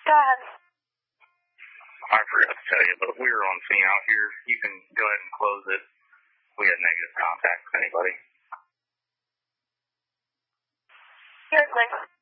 Go ahead. I forgot to tell you, but we were on scene out here. You can go ahead and close it. We had negative contact with anybody. Seriously.